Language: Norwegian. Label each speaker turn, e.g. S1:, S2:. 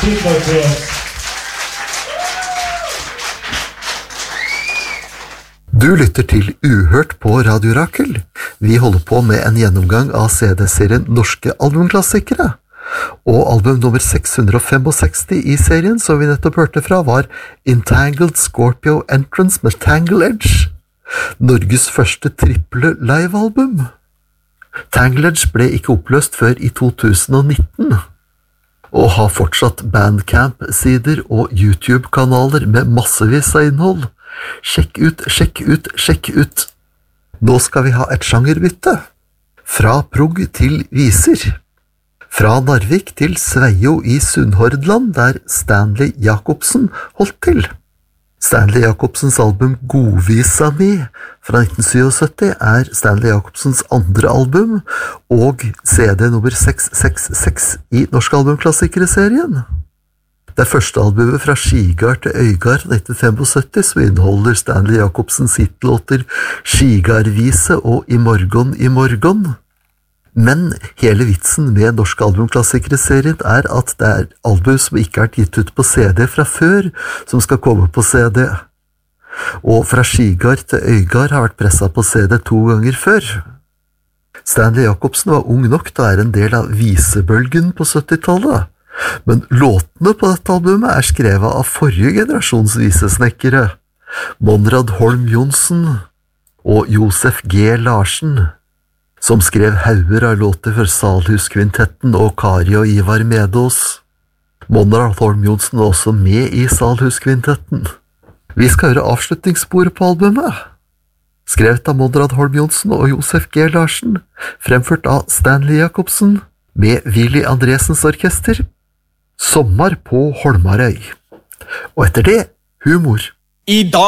S1: Super til oss.
S2: Du lytter til Uhørt på Radio Rakel. Vi holder på med en gjennomgang av CD-serien Norske albumklassikere. Og album nummer 665 i serien som vi nettopp hørte fra var Entangled Scorpio Entrance med Tangle Edge. Norges første triple livealbum. Tangle Edge ble ikke oppløst før i 2019. Og har fortsatt Bandcamp-sider og YouTube-kanaler med massevis av innhold. Sjekk ut, sjekk ut, sjekk ut. Nå skal vi ha et sjangerbytte. Fra prog til viser. Fra Narvik til Sveio i Sunnhordland, der Stanley Jacobsen holdt til. Stanley Jacobsens album Godvisa mi fra 1977 er Stanley Jacobsens andre album og CD nummer 666 i Norsk albumklassikere-serien. Det er første albumet fra Skigard til Øygard 1975 som inneholder Stanley Jacobsens hitlåter Skigardvise og I morgon, I morgon. Men hele vitsen med Norsk albumklassikere-serien er at det er album som ikke er gitt ut på CD fra før, som skal komme på CD. Og fra Skigard til Øygard har vært presset på CD 2 ganger før. Stanley Jacobsen var ung nok til å være en del av visebølgen på 70-tallet. Men låtene på dette albumet er skrevet av forrige generasjons visesnekkere, Monrad Holm Johnsen og Josef G. Larsen, som skrev hauger av låter for Salhuskvintetten og Kari og Ivar Medås. Monrad Holm Johnsen var også med i Salhuskvintetten. Vi skal høre avslutningssporet på albumet. Skrevet av Monrad Holm Johnsen og Josef G. Larsen, fremført av Stanley Jacobsen, med Willy Andresens orkester. Sommer på Holmarøy. Og etter det, humor.
S3: I dag